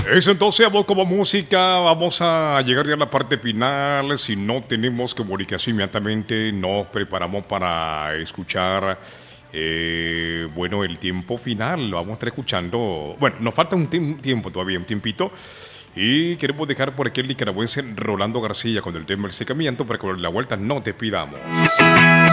Eso entonces vamos como música, vamos a llegar ya a la parte final. Si no tenemos comunicación inmediatamente, nos preparamos para escuchar, bueno, el tiempo final. Vamos a estar escuchando, bueno, nos falta un tiempo todavía, un tiempito. Y queremos dejar por aquí el nicaragüense Rolando García con el tema del secamiento para que con la vuelta no te pidamos.